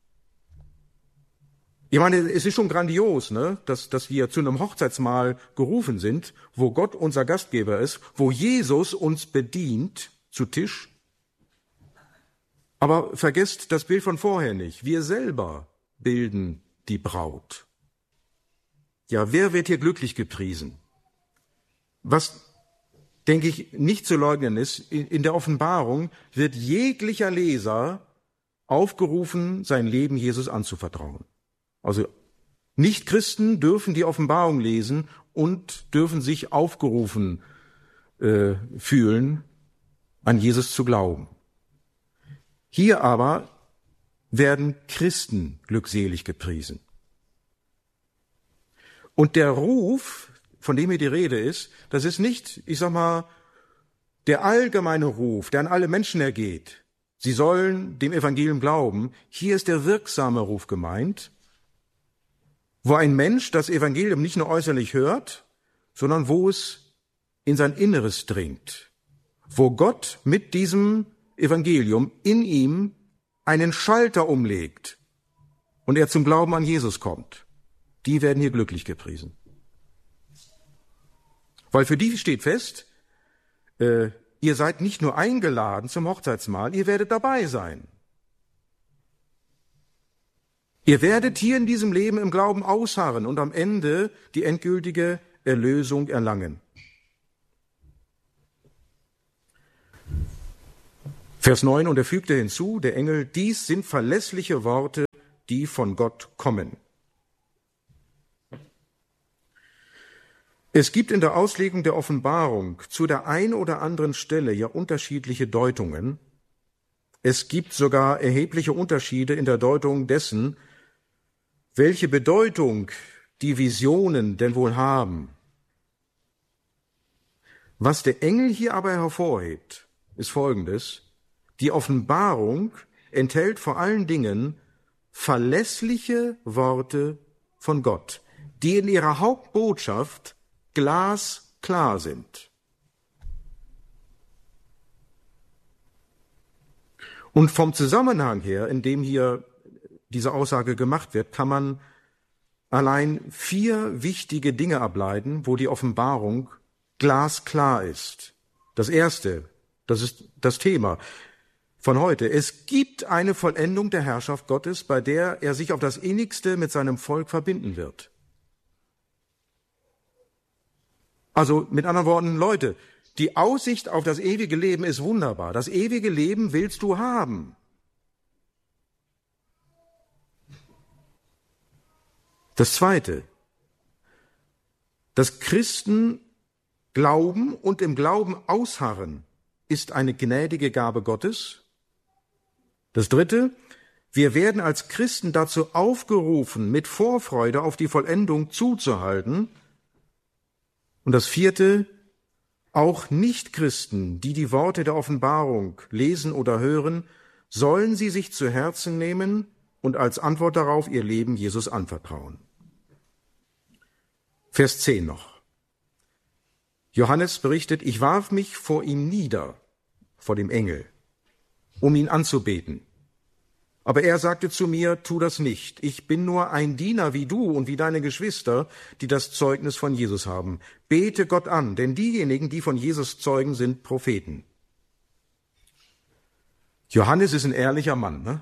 Ich meine, es ist schon grandios, ne, dass, dass wir zu einem Hochzeitsmahl gerufen sind, wo Gott unser Gastgeber ist, wo Jesus uns bedient zu Tisch. Aber vergesst das Bild von vorher nicht. Wir selber bilden die Braut. Ja, wer wird hier glücklich gepriesen? Was, denke ich, nicht zu leugnen ist, in der Offenbarung wird jeglicher Leser aufgerufen, sein Leben Jesus anzuvertrauen. Also Nichtchristen dürfen die Offenbarung lesen und dürfen sich aufgerufen äh, fühlen, an Jesus zu glauben. Hier aber werden Christen glückselig gepriesen. Und der Ruf, von dem hier die Rede ist, das ist nicht, ich sag mal, der allgemeine Ruf, der an alle Menschen ergeht. Sie sollen dem Evangelium glauben. Hier ist der wirksame Ruf gemeint, wo ein Mensch das Evangelium nicht nur äußerlich hört, sondern wo es in sein Inneres dringt, wo Gott mit diesem Evangelium in ihm einen Schalter umlegt und er zum Glauben an Jesus kommt. Die werden hier glücklich gepriesen. Weil für die steht fest, äh, ihr seid nicht nur eingeladen zum Hochzeitsmahl, ihr werdet dabei sein. Ihr werdet hier in diesem Leben im Glauben ausharren und am Ende die endgültige Erlösung erlangen. Vers neun, und er fügte hinzu, der Engel, dies sind verlässliche Worte, die von Gott kommen. Es gibt in der Auslegung der Offenbarung zu der ein oder anderen Stelle ja unterschiedliche Deutungen. Es gibt sogar erhebliche Unterschiede in der Deutung dessen, welche Bedeutung die Visionen denn wohl haben. Was der Engel hier aber hervorhebt, ist Folgendes: Die Offenbarung enthält vor allen Dingen verlässliche Worte von Gott, die in ihrer Hauptbotschaft glasklar sind. Und vom Zusammenhang her, in dem hier diese Aussage gemacht wird, kann man allein vier wichtige Dinge ableiten, wo die Offenbarung glasklar ist. Das erste, das ist das Thema von heute. Es gibt eine Vollendung der Herrschaft Gottes, bei der er sich auf das Innigste mit seinem Volk verbinden wird. Also mit anderen Worten, Leute, die Aussicht auf das ewige Leben ist wunderbar. Das ewige Leben willst du haben. Das Zweite, dass Christen glauben und im Glauben ausharren, ist eine gnädige Gabe Gottes. Das Dritte, wir werden als Christen dazu aufgerufen, mit Vorfreude auf die Vollendung zuzuhalten. Und das Vierte, auch Nichtchristen, die die Worte der Offenbarung lesen oder hören, sollen sie sich zu Herzen nehmen und als Antwort darauf ihr Leben Jesus anvertrauen. Vers zehn noch. Johannes berichtet, ich warf mich vor ihm nieder, vor dem Engel, um ihn anzubeten. Aber er sagte zu mir, tu das nicht. Ich bin nur ein Diener wie du und wie deine Geschwister, die das Zeugnis von Jesus haben. Bete Gott an, denn diejenigen, die von Jesus zeugen, sind Propheten. Johannes ist ein ehrlicher Mann, ne?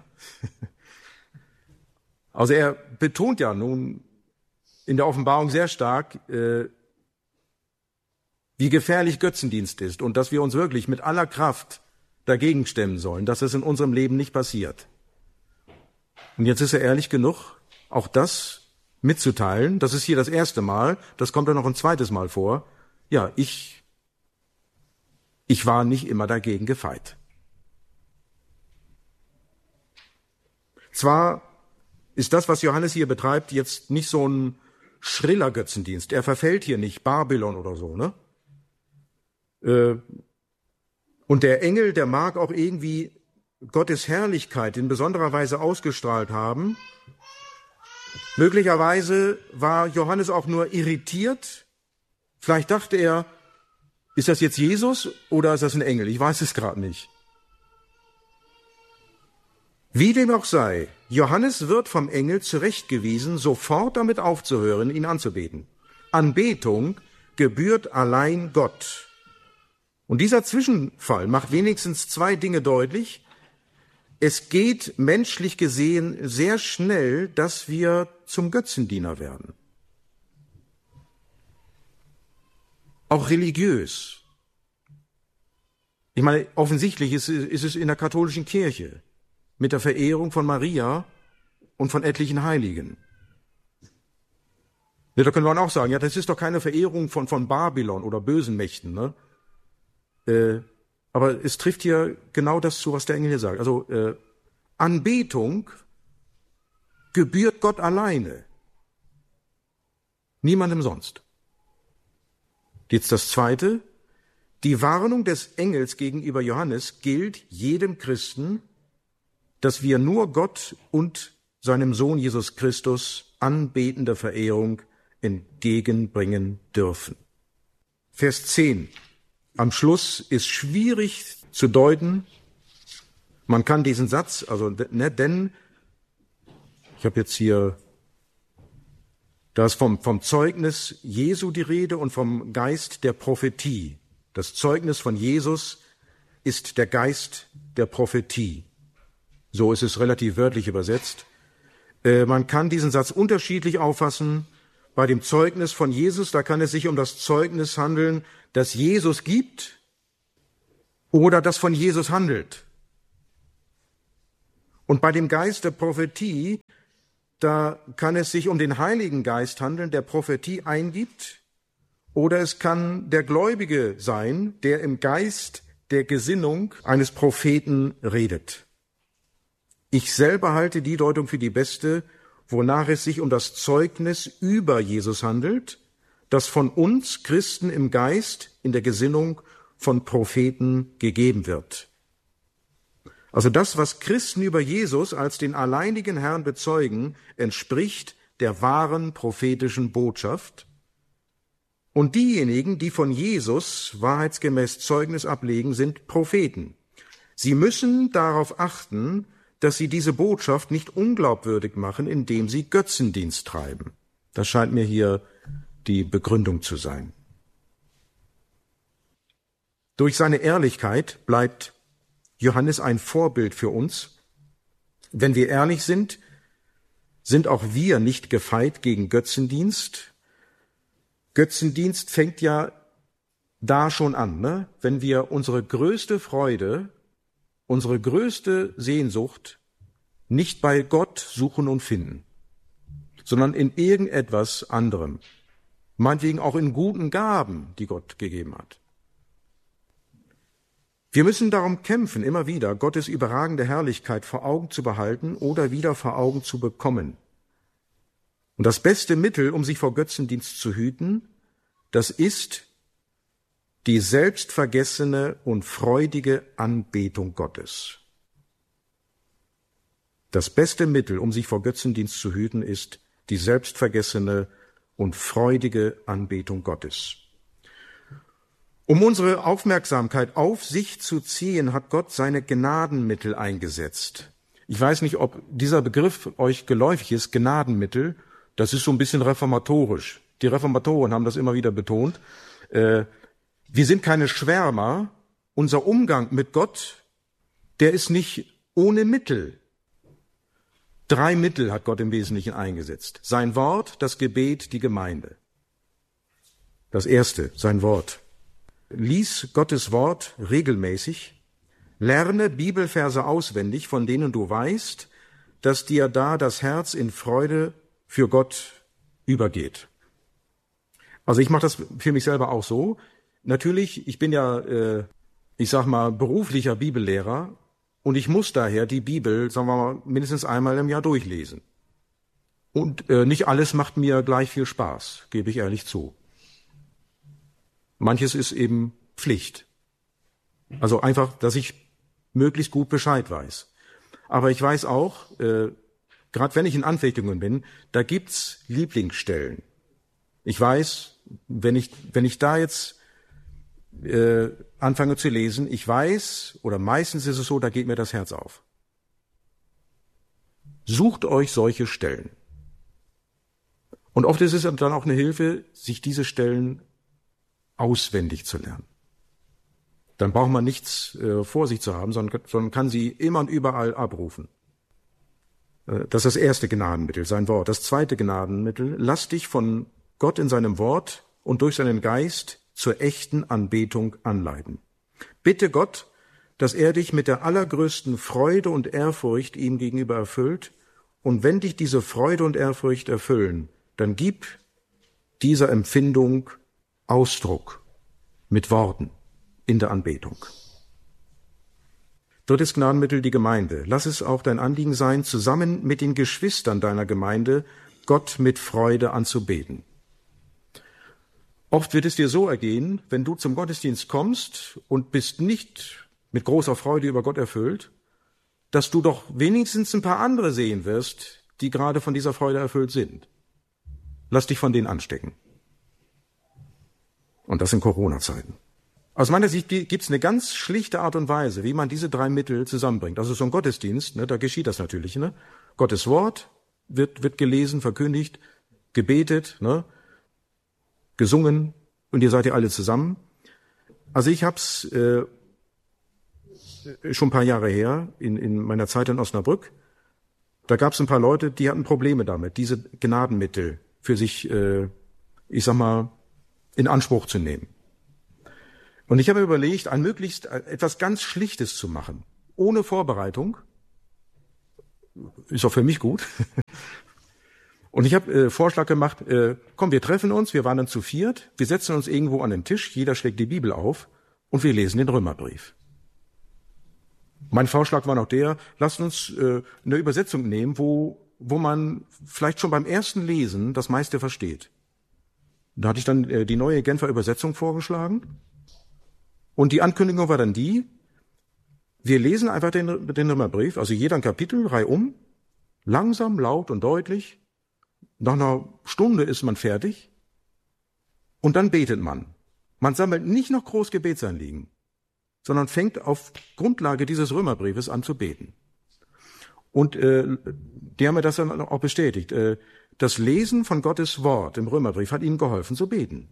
Also er betont ja nun in der Offenbarung sehr stark, äh, wie gefährlich Götzendienst ist und dass wir uns wirklich mit aller Kraft dagegen stemmen sollen, dass es in unserem Leben nicht passiert. Und jetzt ist er ehrlich genug, auch das mitzuteilen. Das ist hier das erste Mal, das kommt dann noch ein zweites Mal vor. Ja, ich, ich war nicht immer dagegen gefeit. Zwar ist das, was Johannes hier betreibt, jetzt nicht so ein schriller Götzendienst. Er verfällt hier nicht Babylon oder so, ne? Und der Engel, der mag auch irgendwie Gottes Herrlichkeit in besonderer Weise ausgestrahlt haben. Möglicherweise war Johannes auch nur irritiert. Vielleicht dachte er, ist das jetzt Jesus oder ist das ein Engel? Ich weiß es gerade nicht. Wie dem auch sei, Johannes wird vom Engel zurechtgewiesen, sofort damit aufzuhören, ihn anzubeten. Anbetung gebührt allein Gott. Und dieser Zwischenfall macht wenigstens zwei Dinge deutlich. Es geht menschlich gesehen sehr schnell, dass wir zum Götzendiener werden. Auch religiös. Ich meine, offensichtlich ist, ist es in der katholischen Kirche mit der Verehrung von Maria und von etlichen Heiligen. Ja, da können wir auch sagen, ja, das ist doch keine Verehrung von, von Babylon oder bösen Mächten, ne? Äh, aber es trifft hier genau das zu, was der Engel hier sagt. Also äh, Anbetung gebührt Gott alleine, niemandem sonst. Jetzt das Zweite, die Warnung des Engels gegenüber Johannes gilt jedem Christen, dass wir nur Gott und seinem Sohn Jesus Christus anbetende Verehrung entgegenbringen dürfen. Vers zehn. Am Schluss ist schwierig zu deuten. Man kann diesen Satz, also ne, denn, ich habe jetzt hier, da ist vom, vom Zeugnis Jesu die Rede und vom Geist der Prophetie. Das Zeugnis von Jesus ist der Geist der Prophetie. So ist es relativ wörtlich übersetzt. Äh, man kann diesen Satz unterschiedlich auffassen. Bei dem Zeugnis von Jesus, da kann es sich um das Zeugnis handeln, das Jesus gibt oder das von Jesus handelt. Und bei dem Geist der Prophetie, da kann es sich um den Heiligen Geist handeln, der Prophetie eingibt, oder es kann der Gläubige sein, der im Geist der Gesinnung eines Propheten redet. Ich selber halte die Deutung für die beste, wonach es sich um das Zeugnis über Jesus handelt, das von uns Christen im Geist, in der Gesinnung von Propheten gegeben wird. Also das, was Christen über Jesus als den alleinigen Herrn bezeugen, entspricht der wahren prophetischen Botschaft. Und diejenigen, die von Jesus wahrheitsgemäß Zeugnis ablegen, sind Propheten. Sie müssen darauf achten, dass sie diese Botschaft nicht unglaubwürdig machen, indem sie Götzendienst treiben. Das scheint mir hier die Begründung zu sein. Durch seine Ehrlichkeit bleibt Johannes ein Vorbild für uns. Wenn wir ehrlich sind, sind auch wir nicht gefeit gegen Götzendienst. Götzendienst fängt ja da schon an, ne? Wenn wir unsere größte Freude, unsere größte Sehnsucht nicht bei Gott suchen und finden, sondern in irgendetwas anderem, meinetwegen auch in guten Gaben, die Gott gegeben hat. Wir müssen darum kämpfen, immer wieder Gottes überragende Herrlichkeit vor Augen zu behalten oder wieder vor Augen zu bekommen. Und das beste Mittel, um sich vor Götzendienst zu hüten, das ist die selbstvergessene und freudige Anbetung Gottes. Das beste Mittel, um sich vor Götzendienst zu hüten, ist die selbstvergessene und freudige Anbetung Gottes. Um unsere Aufmerksamkeit auf sich zu ziehen, hat Gott seine Gnadenmittel eingesetzt. Ich weiß nicht, ob dieser Begriff euch geläufig ist, Gnadenmittel. Das ist so ein bisschen reformatorisch. Die Reformatoren haben das immer wieder betont. Äh, wir sind keine Schwärmer. Unser Umgang mit Gott, der ist nicht ohne Mittel. Drei Mittel hat Gott im Wesentlichen eingesetzt. Sein Wort, das Gebet, die Gemeinde. Das erste, sein Wort. Lies Gottes Wort regelmäßig, lerne Bibelverse auswendig, von denen du weißt, dass dir da das Herz in Freude für Gott übergeht. Also ich mache das für mich selber auch so. Natürlich, ich bin ja, äh, ich sag mal, beruflicher Bibellehrer und ich muss daher die Bibel, sagen wir mal, mindestens einmal im Jahr durchlesen. Und äh, nicht alles macht mir gleich viel Spaß, gebe ich ehrlich zu. Manches ist eben Pflicht. Also einfach, dass ich möglichst gut Bescheid weiß. Aber ich weiß auch, äh, gerade wenn ich in Anfechtungen bin, da gibt's Lieblingsstellen. Ich weiß, wenn ich wenn ich da jetzt äh, anfange zu lesen, ich weiß, oder meistens ist es so, da geht mir das Herz auf. Sucht euch solche Stellen. Und oft ist es dann auch eine Hilfe, sich diese Stellen auswendig zu lernen. Dann braucht man nichts äh, vor sich zu haben, sondern, sondern kann sie immer und überall abrufen. Äh, das ist das erste Gnadenmittel, sein Wort. Das zweite Gnadenmittel, lass dich von Gott in seinem Wort und durch seinen Geist zur echten Anbetung anleiten. Bitte Gott, dass er dich mit der allergrößten Freude und Ehrfurcht ihm gegenüber erfüllt. Und wenn dich diese Freude und Ehrfurcht erfüllen, dann gib dieser Empfindung Ausdruck mit Worten in der Anbetung. Drittes Gnadenmittel, die Gemeinde. Lass es auch dein Anliegen sein, zusammen mit den Geschwistern deiner Gemeinde Gott mit Freude anzubeten. Oft wird es dir so ergehen, wenn du zum Gottesdienst kommst und bist nicht mit großer Freude über Gott erfüllt, dass du doch wenigstens ein paar andere sehen wirst, die gerade von dieser Freude erfüllt sind. Lass dich von denen anstecken. Und das in Corona-Zeiten. Aus meiner Sicht gibt es eine ganz schlichte Art und Weise, wie man diese drei Mittel zusammenbringt. Also so ein Gottesdienst, ne, da geschieht das natürlich. Ne? Gottes Wort wird, wird gelesen, verkündigt, gebetet, ne, gesungen und ihr seid ja alle zusammen. Also ich hab's äh, schon ein paar Jahre her, in, in meiner Zeit in Osnabrück, da gab es ein paar Leute, die hatten Probleme damit, diese Gnadenmittel für sich, äh, ich sag mal, in Anspruch zu nehmen. Und ich habe überlegt, ein möglichst etwas ganz Schlichtes zu machen, ohne Vorbereitung, ist auch für mich gut. Und ich habe äh, Vorschlag gemacht, äh, komm, wir treffen uns, wir waren dann zu viert, wir setzen uns irgendwo an den Tisch, jeder schlägt die Bibel auf und wir lesen den Römerbrief. Mein Vorschlag war noch der, lasst uns äh, eine Übersetzung nehmen, wo, wo man vielleicht schon beim ersten Lesen das meiste versteht. Da hatte ich dann äh, die neue Genfer Übersetzung vorgeschlagen. Und die Ankündigung war dann die, wir lesen einfach den, den Römerbrief, also jeder ein Kapitel, reihum, langsam, laut und deutlich. Nach einer Stunde ist man fertig und dann betet man. Man sammelt nicht noch groß Gebetsanliegen, sondern fängt auf Grundlage dieses Römerbriefes an zu beten. Und äh, die haben mir das dann auch bestätigt. Äh, das Lesen von Gottes Wort im Römerbrief hat ihnen geholfen zu beten.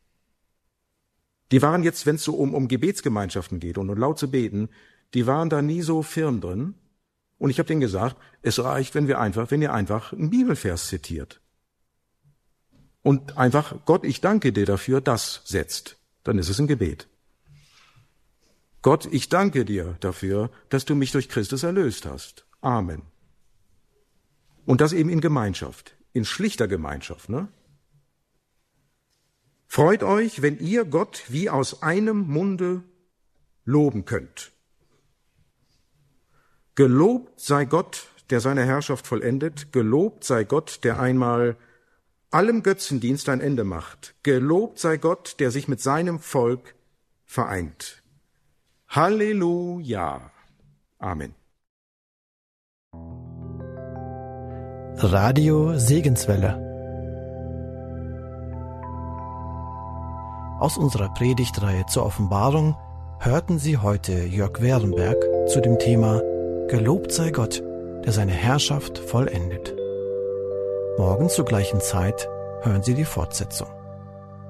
Die waren jetzt, wenn es so um, um Gebetsgemeinschaften geht und um laut zu beten, die waren da nie so firm drin. Und ich habe denen gesagt, es reicht, wenn wir einfach, wenn ihr einfach einen Bibelvers zitiert. Und einfach, Gott, ich danke dir dafür, das setzt. Dann ist es ein Gebet. Gott, ich danke dir dafür, dass du mich durch Christus erlöst hast. Amen. Und das eben in Gemeinschaft, in schlichter Gemeinschaft, ne? Freut euch, wenn ihr Gott wie aus einem Munde loben könnt. Gelobt sei Gott, der seine Herrschaft vollendet. Gelobt sei Gott, der einmal allem Götzendienst ein Ende macht. Gelobt sei Gott, der sich mit seinem Volk vereint. Halleluja. Amen. Radio Segenswelle. Aus unserer Predigtreihe zur Offenbarung hörten Sie heute Jörg Werenberg zu dem Thema Gelobt sei Gott, der seine Herrschaft vollendet. Morgen zur gleichen Zeit hören Sie die Fortsetzung.